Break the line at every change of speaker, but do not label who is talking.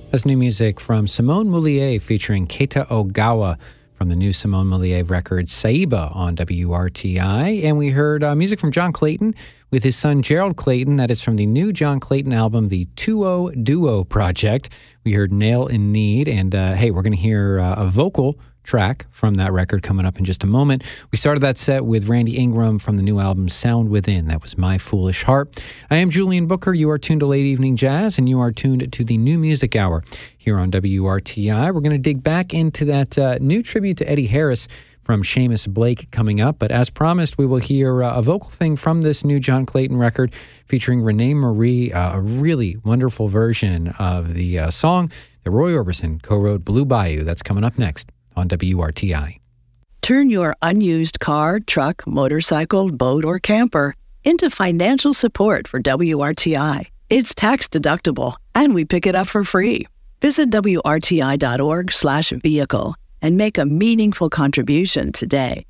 That's new music from Simone Moulier featuring Keita Ogawa from the new Simone Moulier record Saiba on WRTI. And we heard music from John Clayton with his son Gerald Clayton. That is from the new John Clayton album, the 2-0 Duo Project. We heard Nail in Need. And hey, we're going to hear a vocal track from that record coming up in just a moment. We started that set with Randy Ingram from the new album Sound Within. That was My Foolish Heart. I am Julian Booker. You are tuned to Late Evening Jazz, and you are tuned to the New Music Hour here on WRTI. We're going to dig back into that new tribute to Eddie Harris from Seamus Blake coming up. But as promised, we will hear a vocal thing from this new John Clayton record featuring Renee Marie, a really wonderful version of the song that Roy Orbison co-wrote, Blue Bayou. That's coming up next on WRTI.
Turn your unused car, truck, motorcycle, boat, or camper into financial support for WRTI. It's tax deductible, and we pick it up for free. Visit WRTI.org/vehicle and make a meaningful contribution today.